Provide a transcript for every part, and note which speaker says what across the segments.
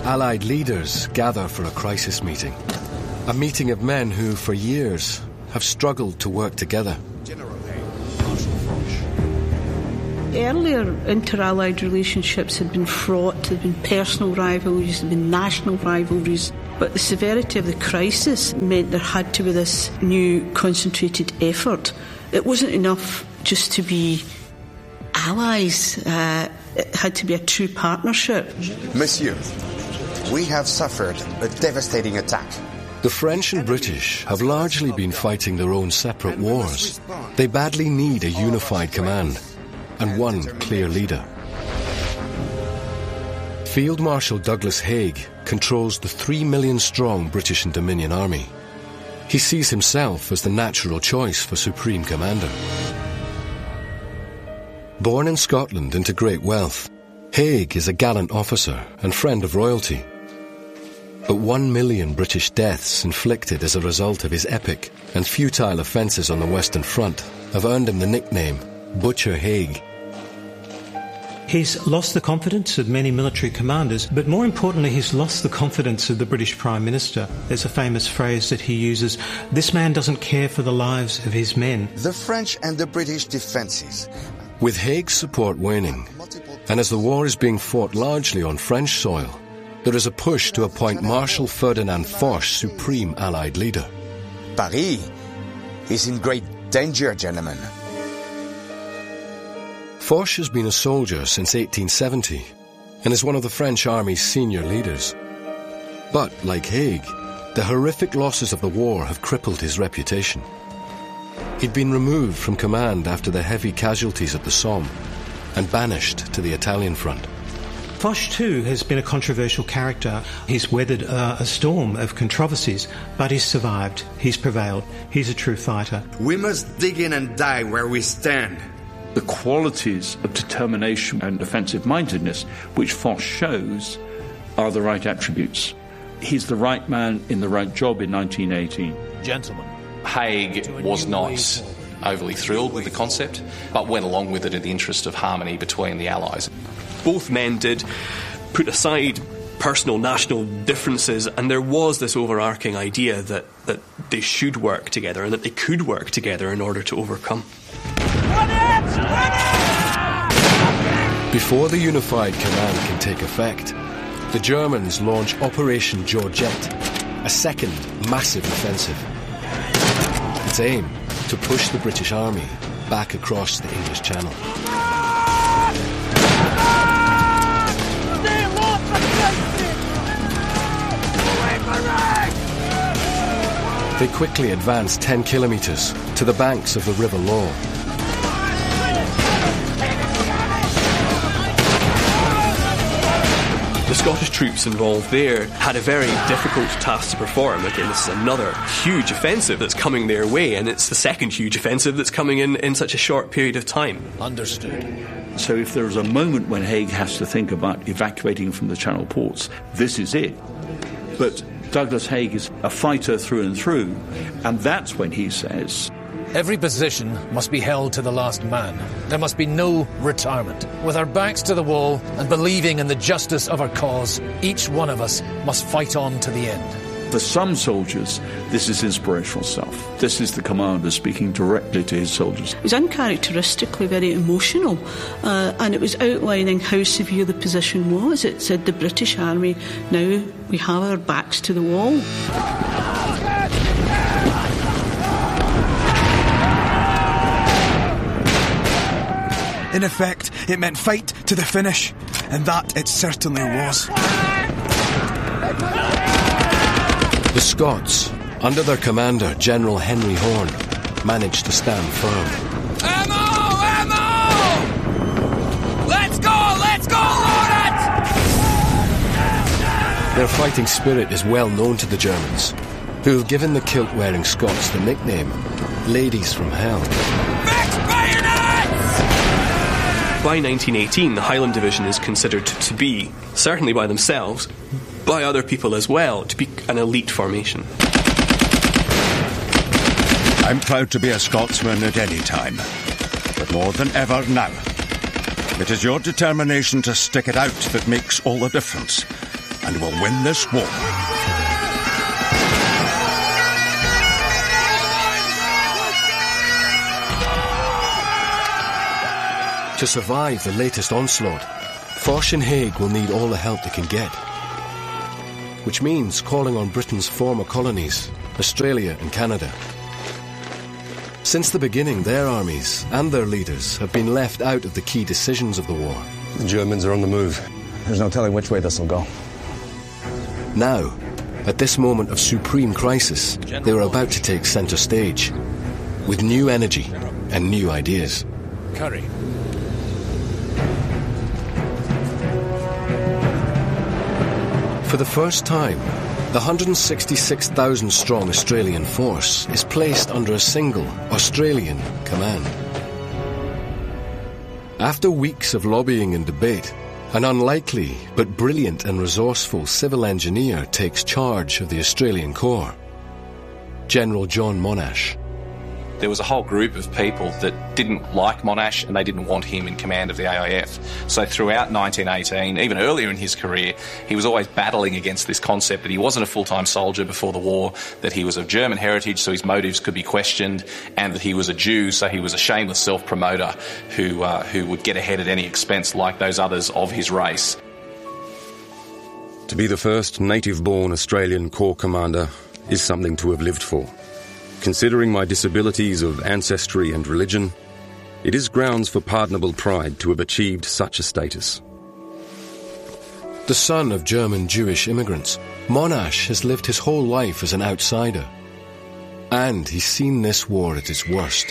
Speaker 1: Allied leaders gather for a crisis meeting. A meeting of men who, for years, have struggled to work together.
Speaker 2: Earlier inter-Allied relationships had been fraught, there had been personal rivalries, there had been national rivalries, but the severity of the crisis meant there had to be this new concentrated effort. It wasn't enough just to be allies, it had to be a true partnership.
Speaker 3: Monsieur, we have suffered a devastating attack.
Speaker 1: The French and British have largely been fighting their own separate wars. They badly need a unified command and one clear leader. Field Marshal Douglas Haig controls the 3 million strong British and Dominion army. He sees himself as the natural choice for supreme commander. Born in Scotland into great wealth, Haig is a gallant officer and friend of royalty. But 1 million British deaths inflicted as a result of his epic and futile offences on the Western Front have earned him the nickname Butcher Haig.
Speaker 4: He's lost the confidence of many military commanders, but more importantly, he's lost the confidence of the British Prime Minister. There's a famous phrase that he uses, "This man doesn't care for the lives of his men."
Speaker 3: The French and the British defences.
Speaker 1: With Haig's support waning, and as the war is being fought largely on French soil, there is a push to appoint Marshal Ferdinand Foch supreme Allied leader.
Speaker 3: Paris is in great danger, gentlemen.
Speaker 1: Foch has been a soldier since 1870 and is one of the French army's senior leaders. But, like Haig, the horrific losses of the war have crippled his reputation. He'd been removed from command after the heavy casualties at the Somme and banished to the Italian front.
Speaker 4: Foch, too, has been a controversial character. He's weathered a storm of controversies, but he's survived. He's prevailed. He's a true fighter.
Speaker 3: We must dig in and die where we stand.
Speaker 5: The qualities of determination and offensive-mindedness which Foch shows are the right attributes. He's the right man in the right job in 1918.
Speaker 6: Gentlemen, Haig was not overly thrilled with the concept, but went along with it in the interest of harmony between the Allies.
Speaker 7: Both men did put aside personal national differences, and there was this overarching idea that they should work together and that they could work together in order to overcome.
Speaker 1: Before the unified command can take effect, the Germans launch Operation Georgette, a second massive offensive. Its aim, to push the British army back across the English Channel. They quickly advance 10 kilometres to the banks of the River Loire.
Speaker 7: The Scottish troops involved there had a very difficult task to perform. Again, this is another huge offensive that's coming their way, and it's the second huge offensive that's coming in such a short period of time.
Speaker 6: Understood.
Speaker 5: So if there is a moment when Haig has to think about evacuating from the Channel ports, this is it. But Douglas Haig is a fighter through and through, and that's when he says,
Speaker 8: every position must be held to the last man. There must be no retirement. With our backs to the wall and believing in the justice of our cause, each one of us must fight on to the end.
Speaker 5: For some soldiers, this is inspirational stuff. This is the commander speaking directly to his soldiers.
Speaker 2: It was uncharacteristically very emotional, and it was outlining how severe the position was. It said the British Army, now we have our backs to the wall.
Speaker 9: In effect, it meant fight to the finish, and that it certainly was.
Speaker 1: The Scots, under their commander, General Henry Horne, managed to stand firm.
Speaker 10: Ammo! Let's go, Lawrence!
Speaker 1: Their fighting spirit is well known to the Germans, who have given the kilt-wearing Scots the nickname Ladies from Hell.
Speaker 7: By 1918, the Highland Division is considered to be, certainly by themselves, by other people as well, to be an elite formation.
Speaker 11: I'm proud to be a Scotsman at any time, but more than ever now. It is your determination to stick it out that makes all the difference. and will win this war.
Speaker 1: To survive the latest onslaught, Foch and Haig will need all the help they can get. Which means calling on Britain's former colonies, Australia and Canada. Since the beginning, their armies and their leaders have been left out of the key decisions of the war.
Speaker 12: The Germans are on the move. There's no telling which way this will go.
Speaker 1: Now, at this moment of supreme crisis, they were about to take centre stage, with new energy and new ideas.
Speaker 8: Curry.
Speaker 1: For the first time, the 166,000-strong Australian force is placed under a single Australian command. After weeks of lobbying and debate, an unlikely but brilliant and resourceful civil engineer takes charge of the Australian Corps, General John Monash.
Speaker 6: There was a whole group of people that didn't like Monash and they didn't want him in command of the AIF. So throughout 1918, even earlier in his career, he was always battling against this concept that he wasn't a full-time soldier before the war, that he was of German heritage so his motives could be questioned, and that he was a Jew so he was a shameless self-promoter who would get ahead at any expense like those others of his race.
Speaker 12: To be the first native-born Australian Corps commander is something to have lived for. Considering my disabilities of ancestry and religion, it is grounds for pardonable pride to have achieved such a status.
Speaker 1: The son of German Jewish immigrants, Monash has lived his whole life as an outsider. And he's seen this war at its worst.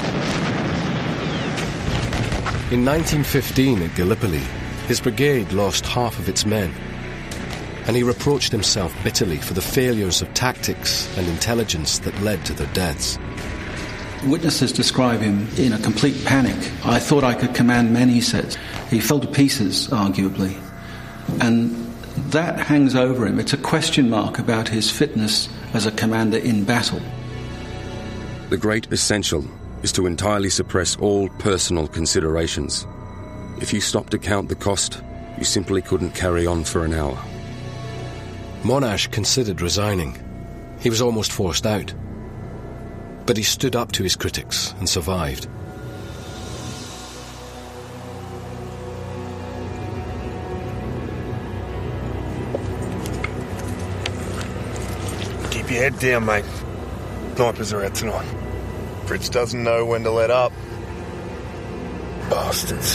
Speaker 1: In 1915 at Gallipoli, his brigade lost half of its men. And he reproached himself bitterly for the failures of tactics and intelligence that led to their deaths.
Speaker 13: Witnesses describe him in a complete panic. I thought I could command men, he says. He fell to pieces, arguably. And that hangs over him. It's a question mark about his fitness as a commander in battle.
Speaker 12: The great essential is to entirely suppress all personal considerations. If you stop to count the cost, you simply couldn't carry on for an hour.
Speaker 1: Monash considered resigning. He was almost forced out. But he stood up to his critics and survived.
Speaker 14: Keep your head down, mate. Snipers are out tonight. Fritz doesn't know when to let up. Bastards.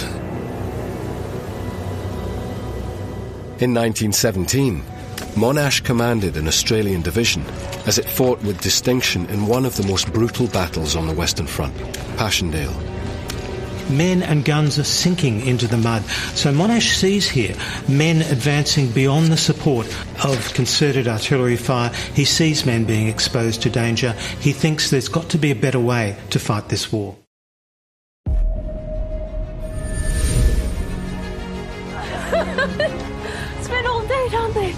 Speaker 1: In 1917, Monash commanded an Australian division as it fought with distinction in one of the most brutal battles on the Western Front, Passchendaele.
Speaker 4: Men and guns are sinking into the mud. So Monash sees here men advancing beyond the support of concerted artillery fire. He sees men being exposed to danger. He thinks there's got to be a better way to fight this war.
Speaker 15: It's been all day, don't they?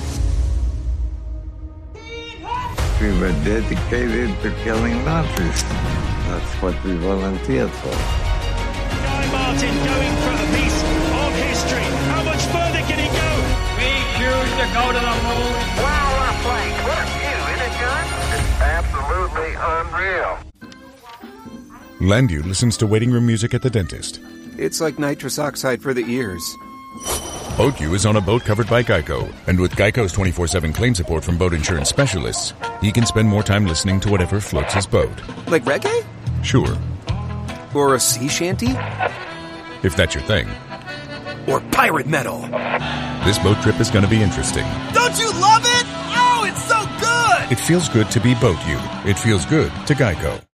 Speaker 16: We were dedicated to killing Nazis. That's what we volunteered for.
Speaker 17: Guy Martin going for a piece of history. How much further can he go?
Speaker 10: We choose to go to the moon.
Speaker 18: Wow, what a plane. What a view, isn't it, John? It's absolutely unreal.
Speaker 19: Landu listens to waiting room music at the dentist.
Speaker 20: It's like nitrous oxide for the ears.
Speaker 19: BoatU is on a boat covered by Geico, and with Geico's 24/7 claim support from boat insurance specialists, he can spend more time listening to whatever floats his boat.
Speaker 20: Like reggae?
Speaker 19: Sure.
Speaker 20: Or a sea shanty?
Speaker 19: If that's your thing.
Speaker 20: Or pirate metal.
Speaker 19: This boat trip is going to be interesting.
Speaker 10: Don't you love it? Oh, it's so good!
Speaker 19: It feels good to be BoatU. It feels good to Geico.